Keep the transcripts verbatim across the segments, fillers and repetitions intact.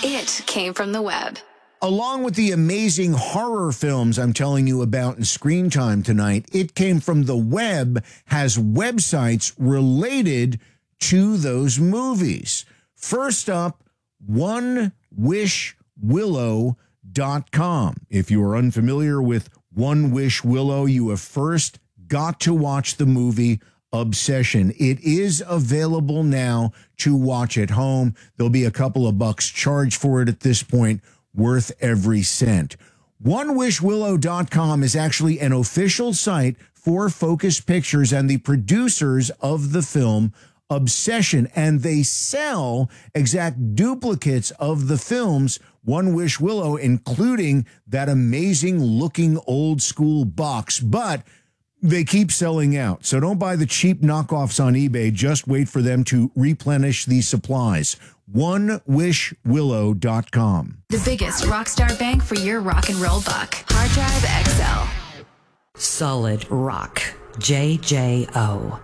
It came from the web. Along with the amazing horror films I'm telling you about in Screen Time tonight, It Came From the Web has websites related to those movies. First up, one wish willow dot com. If you are unfamiliar with One Wish Willow, you have first got to watch the movie Obsession. It is available now to watch at home. There'll be a couple of bucks charged for it at this point, worth every cent. one wish willow dot com is actually an official site for Focus Pictures and the producers of the film Obsession, and they sell exact duplicates of the films One Wish Willow, including that amazing looking old school box, but they keep selling out. So don't buy the cheap knockoffs on eBay. Just wait for them to replenish the supplies. one wish willow dot com. The biggest Rockstar Bank for your rock and roll buck. Hard Drive X L. Solid Rock. J J O.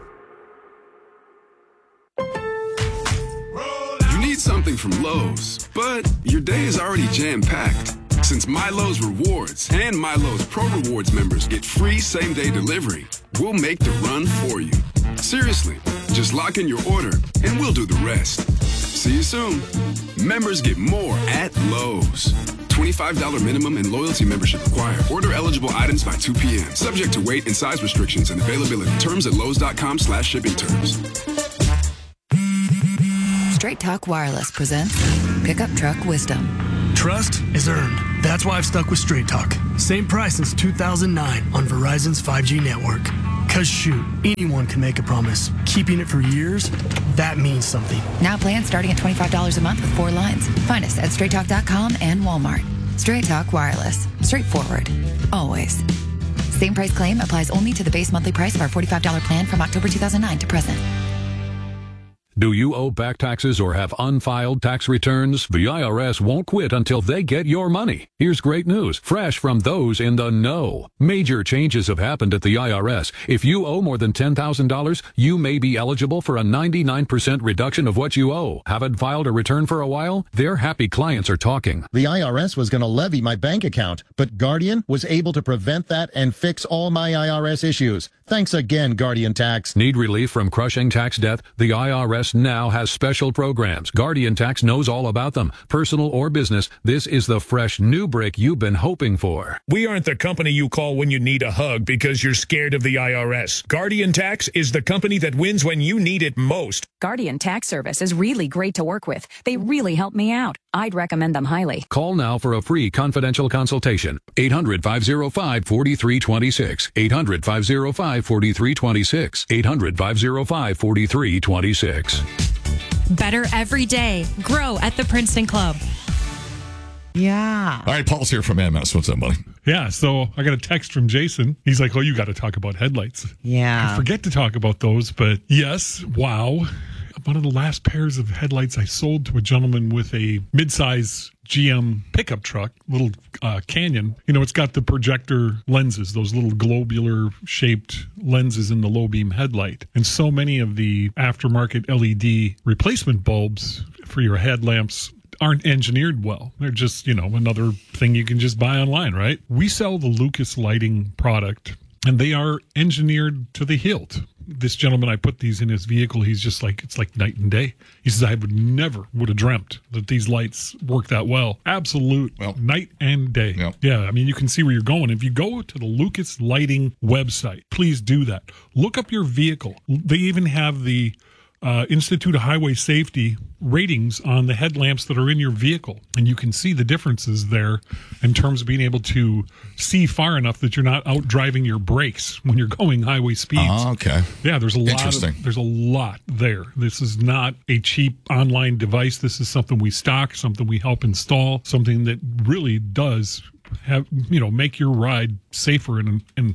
You need something from Lowe's, but your day is already jam-packed. Since MyLowe's Rewards and MyLowe's Pro Rewards members get free same-day delivery, we'll make the run for you. Seriously, just lock in your order and we'll do the rest. See you soon. Members get more at Lowe's. twenty-five dollars minimum and loyalty membership required. Order eligible items by two p.m. Subject to weight and size restrictions and availability. Terms at lowes.com slash shipping terms. Straight Talk Wireless presents Pickup Truck Wisdom. Trust is earned. That's why I've stuck with Straight Talk. Same price since two thousand nine on Verizon's five G network. Cause shoot, anyone can make a promise. Keeping it for years, that means something. Now plans starting at twenty-five dollars a month with four lines. Find us at straight talk dot com and Walmart. Straight Talk Wireless. Straightforward. Always. Same price claim applies only to the base monthly price of our forty-five dollars plan from October two thousand nine to present. Do you owe back taxes or have unfiled tax returns? The I R S won't quit until they get your money. Here's great news, fresh from those in the know. Major changes have happened at the I R S. If you owe more than ten thousand dollars, you may be eligible for a ninety-nine percent reduction of what you owe. Haven't filed a return for a while? Their happy clients are talking. The I R S was going to levy my bank account, but Guardian was able to prevent that and fix all my I R S issues. Thanks again, Guardian Tax. Need relief from crushing tax debt? The I R S now has special programs. Guardian Tax knows all about them. Personal or business, this is the fresh new brick you've been hoping for. We aren't the company you call when you need a hug because you're scared of the I R S. Guardian Tax is the company that wins when you need it most. Guardian Tax Service is really great to work with. They really help me out. I'd recommend them highly. Call now for a free confidential consultation. eight hundred, five oh five, four three two six. eight hundred, five oh five, four three two six. eight hundred, five oh five, four three two six. Better every day. Grow at the Princeton Club. Yeah. All right, Paul's here from M S. What's up, buddy? Yeah, so I got a text from Jason. He's like, oh, you got to talk about headlights. Yeah. I forget to talk about those, but yes, wow. One of the last pairs of headlights I sold to a gentleman with a midsize G M pickup truck, little uh, Canyon. You know, it's got the projector lenses, those little globular shaped lenses in the low beam headlight. And so many of the aftermarket L E D replacement bulbs for your headlamps aren't engineered well. They're just, you know, another thing you can just buy online, right? We sell the Lucas Lighting product, and they are engineered to the hilt. This gentleman, I put these in his vehicle. He's just like, it's like night and day. He says, I would never would have dreamt that these lights work that well. Absolute well, night and day. Yeah. yeah, I mean, you can see where you're going. If you go to the Lucas Lighting website, please do that. Look up your vehicle. They even have the uh, Institute of Highway Safety ratings on the headlamps that are in your vehicle. And you can see the differences there in terms of being able to see far enough that you're not out driving your brakes when you're going highway speeds. Oh, okay. Yeah, there's a lot Interesting. Of, there's a lot there. This is not a cheap online device. This is something we stock, something we help install, something that really does have, you know, make your ride safer. And, and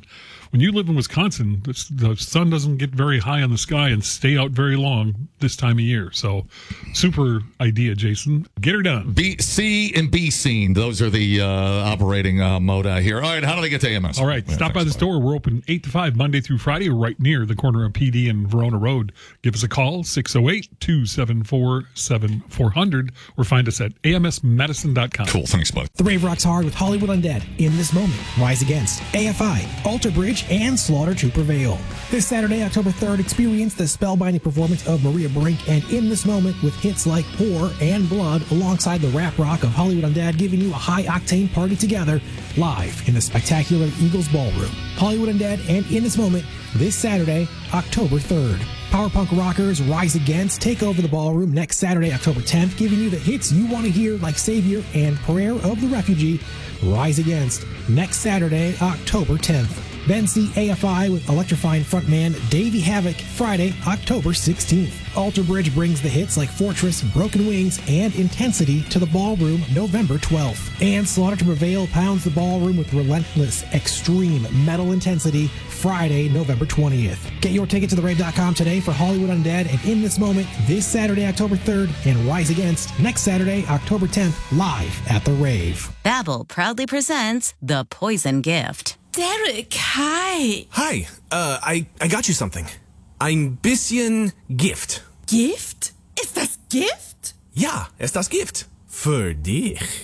when you live in Wisconsin, the, the sun doesn't get very high on the sky and stay out very long this time of year. So, super idea, Jason. Get her done. Be see and be seen. Those are the uh, operating uh, mode out here. All right, how do they get to A M S? All right, Yeah, stop by the store. We're open eight to five Monday through Friday, right near the corner of P D and Verona Road. Give us a call, six oh eight, two seven four, seven four zero zero, or find us at A M S medicine dot com. Cool, thanks, bud. The Rave rocks hard with Hollywood Undead, In This Moment, Rise Against, A F I, Alter Bridge, and Slaughter to Prevail. This Saturday, October third, experience the spellbinding performance of Maria Brink and In This Moment with hits like Whore and Blood, alongside the rap rock of Hollywood Undead, giving you a high-octane party together, live in the spectacular Eagles Ballroom. Hollywood Undead and In This Moment, this Saturday, October third. Power punk rockers Rise Against take over the ballroom next Saturday, October tenth, giving you the hits you want to hear like Savior and Prayer of the Refugee. Rise Against next Saturday, October tenth. Then see A F I with electrifying frontman Davey Havoc Friday, October sixteenth. Alter Bridge brings the hits like Fortress, Broken Wings, and Intensity to the ballroom November twelfth. And Slaughter to Prevail pounds the ballroom with relentless, extreme metal intensity Friday, November twentieth. Get your ticket to the rave dot com today for Hollywood Undead and In This Moment this Saturday, October third, and Rise Against next Saturday, October tenth, live at the Rave. Babbel proudly presents The Poison Gift. Derek, hi. Hi, uh, I, I got you something. Ein bisschen Gift. Gift? Ist das Gift? Ja, ist das Gift. Für dich.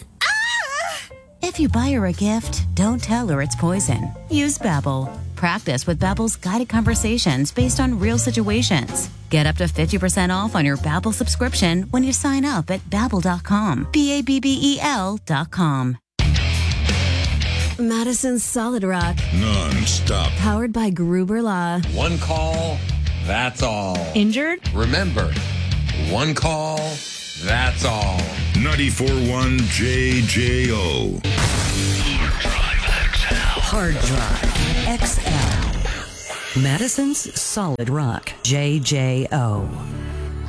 If you buy her a gift, don't tell her it's poison. Use Babbel. Practice with Babbel's guided conversations based on real situations. Get up to fifty percent off on your Babbel subscription when you sign up at babbel dot com. B A B B E L dot com. Madison's Solid Rock. Non-stop. Powered by Gruber Law. One call, that's all. Injured? Remember, one call, that's all. ninety-four point one J J O. Hard Drive X L. Madison's Solid Rock. J J O.